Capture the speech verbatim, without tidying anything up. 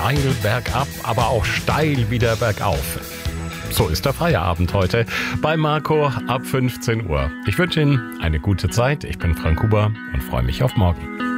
steil bergab, aber auch steil wieder bergauf. So ist der Feierabend heute bei Marco ab fünfzehn Uhr. Ich wünsche Ihnen eine gute Zeit. Ich bin Frank Huber und freue mich auf morgen.